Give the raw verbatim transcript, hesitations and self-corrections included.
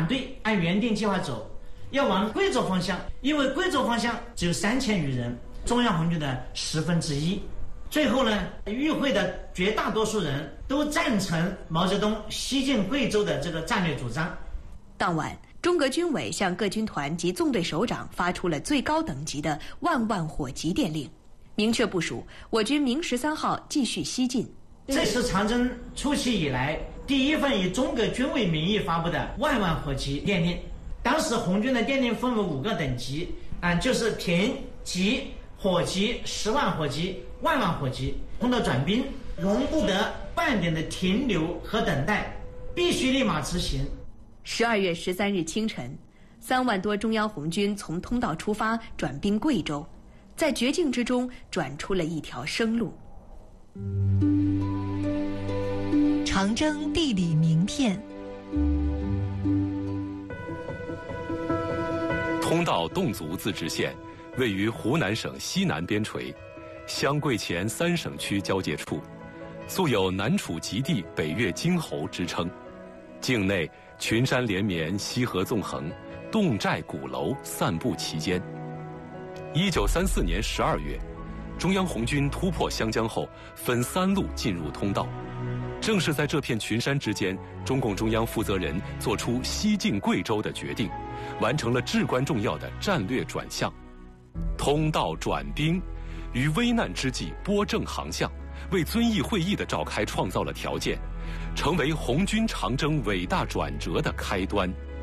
反对按原定计划走，要往贵州方向，因为贵州方向只有三千余人，中央红军的十分之一。最后呢，与会的绝大多数人都赞成毛泽东西进贵州的这个战略主张。 当晚，中革军委向各军团及纵队首长发出了最高等级的万万火急电令，明确部署我军明十三号继续西进。 这是长征初期以来第一份以中革军委名义发布的万万火急电令。当时红军的电令分为五个等级，啊，就是平、急、火急、十万火急、万万火急。通道转兵，容不得半点的停留和等待，必须立马执行。 十二月十三日清晨，三万多中央红军从通道出发，转兵贵州，在绝境之中转出了一条生路。 长征地理名片。 通道侗族自治县位于湖南省西南边陲，湘桂黔三省区交界处，素有南楚极地北越荆侯之称。境内群山连绵，溪河纵横，侗寨鼓楼散布其间。一九三四年十二月，中央红军突破湘江后，分三路进入通道。正是在这片群山之间，中共中央负责人做出西进贵州的决定，完成了至关重要的战略转向。通道转兵，于危难之际拨正航向，为遵义会议的召开创造了条件，成为红军长征伟大转折的开端。